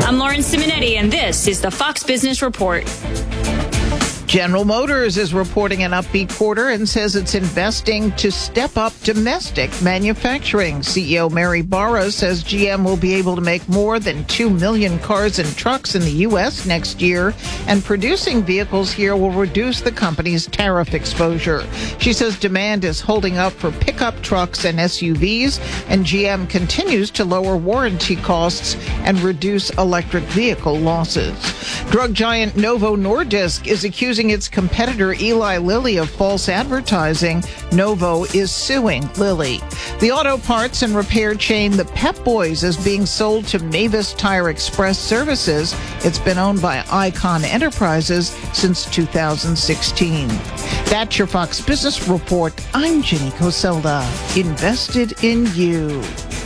I'm Lauren Simonetti, and this is the Fox Business Report. General Motors is reporting an upbeat quarter and says it's investing to step up domestic manufacturing. CEO Mary Barra says GM will be able to make more than 2 million cars and trucks in the U.S. next year, and producing vehicles here will reduce the company's tariff exposure. She says demand is holding up for pickup trucks and SUVs, and GM continues to lower warranty costs and reduce electric vehicle losses. Drug giant Novo Nordisk is accusing its competitor Eli Lilly of false advertising. Novo is suing Lilly. The auto parts and repair chain The Pep Boys is being sold to Mavis Tire Express Services. It's been owned by Icon Enterprises since 2016. That's your Fox Business Report. I'm Jenny Coselda. Invested in you.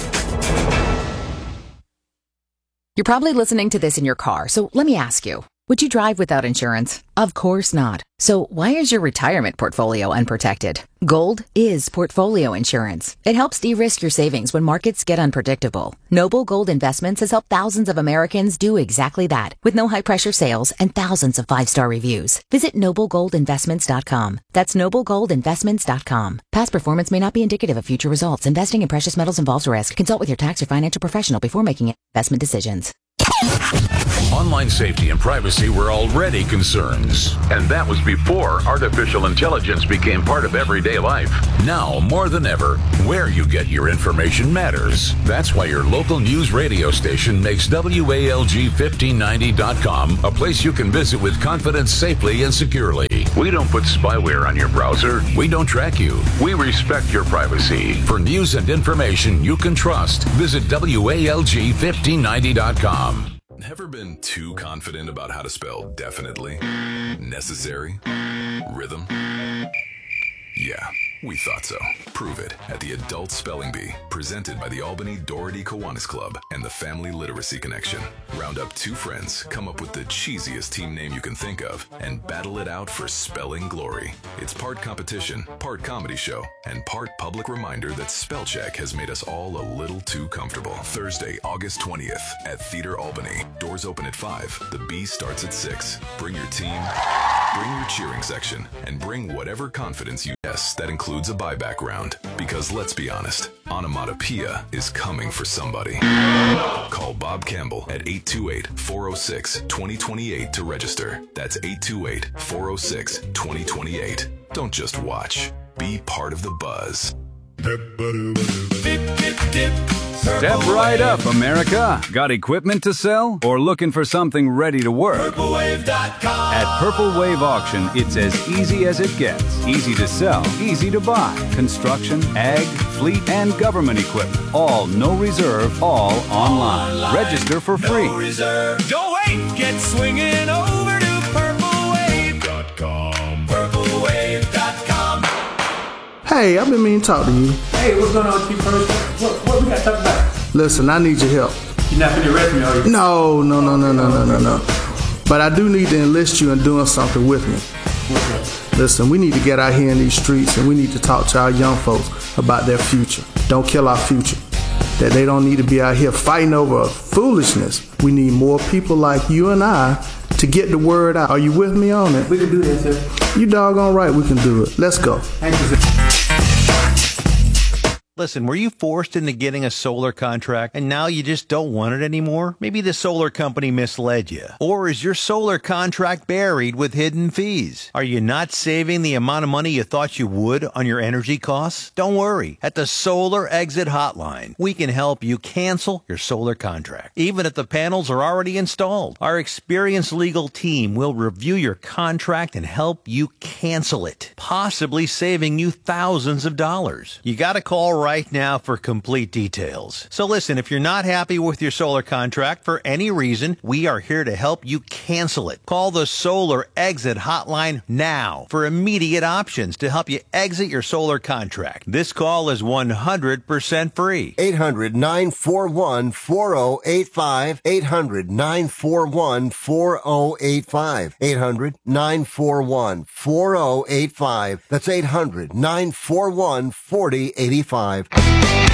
You're probably listening to this in your car, so let me ask you, would you drive without insurance? Of course not. So why is your retirement portfolio unprotected? Gold is portfolio insurance. It helps de-risk your savings when markets get unpredictable. Noble Gold Investments has helped thousands of Americans do exactly that, with no high-pressure sales and thousands of 5-star reviews. Visit noblegoldinvestments.com. That's noblegoldinvestments.com. Past performance may not be indicative of future results. Investing in precious metals involves risk. Consult with your tax or financial professional before making investment decisions. Online safety and privacy were already concerns, and that was before artificial intelligence became part of everyday life. Now, more than ever, where you get your information matters. That's why your local news radio station makes WALG1590.com a place you can visit with confidence safely and securely. We don't put spyware on your browser. We don't track you. We respect your privacy. For news and information you can trust, visit WALG1590.com. Ever been too confident about how to spell definitely, necessary, rhythm? Yeah, we thought so. Prove it at the Adult Spelling Bee, presented by the Albany Doherty Kiwanis Club and the Family Literacy Connection. Round up two friends, come up with the cheesiest team name you can think of, and battle it out for spelling glory. It's part competition, part comedy show, and part public reminder that spell check has made us all a little too comfortable. Thursday, August 20th at Theater Albany. Doors open at 5. The Bee starts at 6. Bring your team, bring your cheering section, and bring whatever confidence you. Yes, that includes a buyback round. Because let's be honest, onomatopoeia is coming for somebody. Call Bob Campbell at 828-406-2028 to register. That's 828-406-2028. Don't just watch. Be part of the buzz. Step right up, America. Got equipment to sell or looking for something ready to work? PurpleWave.com. At Purple Wave Auction, it's as easy as it gets. Easy to sell, easy to buy. Construction, ag, fleet, and government equipment. All no reserve, all online. Register for free. No reserve. Don't wait. Get swinging over to PurpleWave.com. PurpleWave.com. Hey, I've been meaning to talk to you. Hey, what's going on with you first? What we got to talk about? Listen, I need your help. You're not going to arrest me, are you? No. But I do need to enlist you in doing something with me. What's up? Listen, we need to get out here in these streets and we need to talk to our young folks about their future. Don't kill our future. That they don't need to be out here fighting over foolishness. We need more people like you and I to get the word out. Are you with me on it? We can do that, sir. You doggone right we can do it. Let's go. Thank you, sir. Listen, were you forced into getting a solar contract and now you just don't want it anymore? Maybe the solar company misled you. Or is your solar contract buried with hidden fees? Are you not saving the amount of money you thought you would on your energy costs? Don't worry. At the Solar Exit Hotline, we can help you cancel your solar contract, even if the panels are already installed. Our experienced legal team will review your contract and help you cancel it, possibly saving you thousands of dollars. You got to call right now for complete details. So listen, if you're not happy with your solar contract for any reason, we are here to help you cancel it. Call the Solar Exit Hotline now for immediate options to help you exit your solar contract. This call is 100% free. 800-941-4085. 800-941-4085. 800-941-4085. That's 800-941-4085.